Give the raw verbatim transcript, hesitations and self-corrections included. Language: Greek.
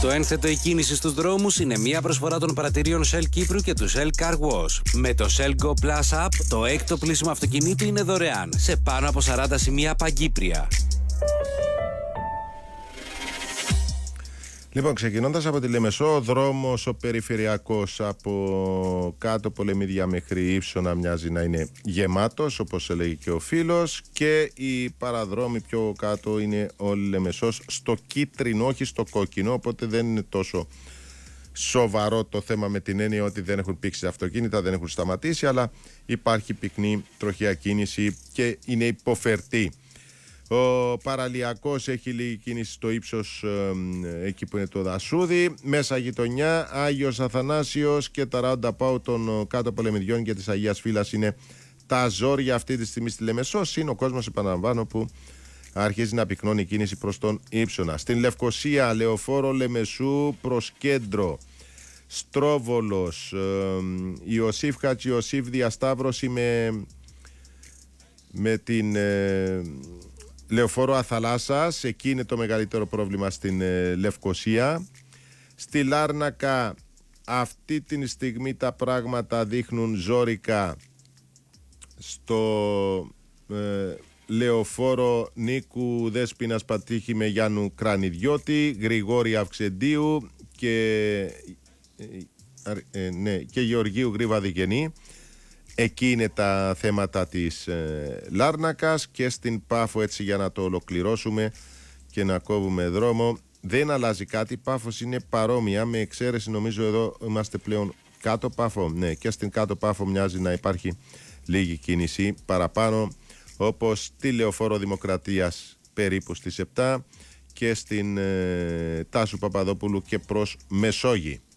Το ένθετο η κίνηση στους δρόμους είναι μια προσφορά των πρατηρίων Shell Κύπρου και του Shell Car Wash. Με το Shell Go Plus App, το έκτο πλήσιμο αυτοκινήτου είναι δωρεάν σε πάνω από σαράντα σημεία παγκύπρια. Λοιπόν, ξεκινώντας από τη Λεμεσό, ο δρόμος ο περιφερειακός από κάτω Πολεμίδια μέχρι Ύψωνα μοιάζει να είναι γεμάτος, όπως έλεγε και ο φίλος, και οι παραδρόμοι πιο κάτω είναι όλη Λεμεσός στο κίτρινο, όχι στο κόκκινο, οπότε δεν είναι τόσο σοβαρό το θέμα με την έννοια ότι δεν έχουν πήξει αυτοκίνητα, δεν έχουν σταματήσει, αλλά υπάρχει πυκνή τροχαία κίνηση και είναι υποφερτή. Ο Παραλιακός έχει λίγη κίνηση στο ύψος ε, εκεί που είναι το Δασούδι. Μέσα γειτονιά, Άγιος Αθανάσιος και τα roundabout των κάτω Πολεμιδιών και της Αγίας Φύλας είναι τα ζόρια αυτή τη στιγμή στη Λεμεσό. Είναι ο κόσμος, επαναλαμβάνω, που αρχίζει να πυκνώνει η κίνηση προς τον Ύψωνα. Στην Λευκοσία, Λεωφόρο Λεμεσού προς κέντρο. Στρόβολος, ε, Ιωσήφ Χατζιωσήφ διασταύρωση με, με την... Ε, Λεωφόρο Αθαλάσσας, εκεί είναι το μεγαλύτερο πρόβλημα στην ε, Λευκοσία. Στη Λάρνακα αυτή τη στιγμή τα πράγματα δείχνουν ζόρικα στο ε, Λεωφόρο Νίκου Δέσποινας Πατήχη με Γιάννου Κρανιδιώτη, Γρηγόρη Αυξεντίου και, ε, ε, ναι, και Γεωργίου Γρήβα Διγενή. Εκεί είναι τα θέματα της ε, Λάρνακας. Και στην Πάφο, έτσι για να το ολοκληρώσουμε και να κόβουμε δρόμο, δεν αλλάζει κάτι. Πάφος είναι παρόμοια, με εξαίρεση νομίζω εδώ είμαστε πλέον κάτω Πάφο. Ναι, και στην κάτω Πάφο μοιάζει να υπάρχει λίγη κίνηση παραπάνω, όπως στη Λεωφόρο Δημοκρατίας περίπου στις επτά και στην ε, Τάσου Παπαδόπουλου και προς Μεσόγειο.